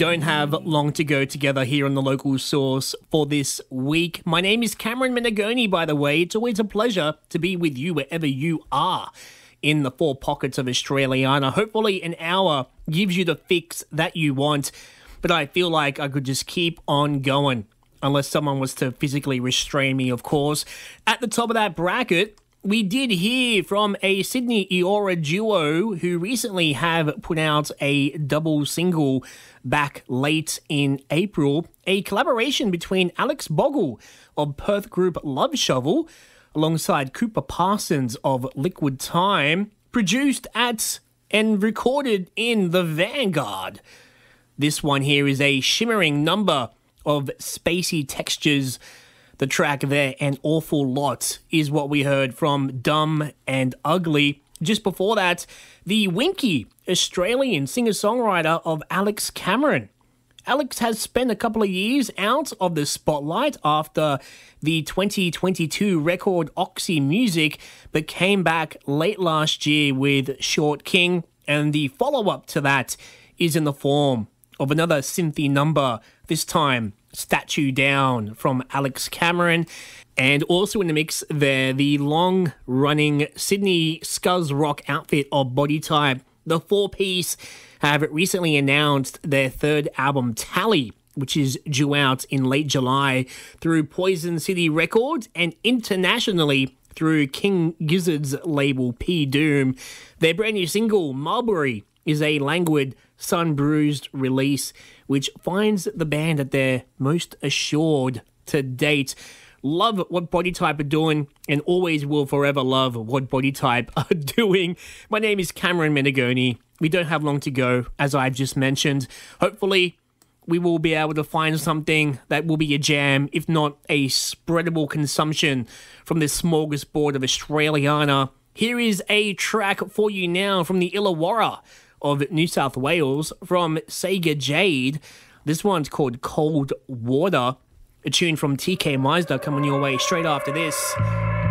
don't have long to go together here on the Local Source for this week. My name is Cameron Menegoni, by the way. It's always a pleasure to be with you wherever you are in the four pockets of Australiana. Hopefully an hour gives you the fix that you want, but I feel like I could just keep on going unless someone was to physically restrain me, of course. At the top of that bracket, we did hear from a Sydney Eora duo who recently have put out a double single back late in April, a collaboration between Alex Bogle of Perth group Love Shovel alongside Cooper Parsons of Liquid Time, produced at and recorded in the Vanguard. This one here is a shimmering number of spacey textures. The track there, An Awful Lot, is what we heard from Dumb and Ugly. Just before that, the Winky, Australian singer-songwriter of Alex Cameron. Alex has spent a couple of years out of the spotlight after the 2022 record Oxy Music, but came back late last year with Short King, and the follow-up to that is in the form of another synthy number, this time Statue Down from Alex Cameron. And also in the mix there, the long-running Sydney scuzz rock outfit of Body Type. The four-piece have recently announced their third album, Tally, which is due out in late July through Poison City Records and internationally through King Gizzard's label P Doom. Their brand new single, Mulberry, is a languid, sun-bruised release which finds the band at their most assured to date. Love what Body Type are doing and always will forever love what Body Type are doing. My name is Cameron Menegoni. We don't have long to go, as I've just mentioned. Hopefully, we will be able to find something that will be a jam, if not a spreadable consumption from this smorgasbord of Australiana. Here is a track for you now from the Illawarra of New South Wales from Sega Jade. This one's called Cold Water, a tune from TK Meisner coming your way straight after this.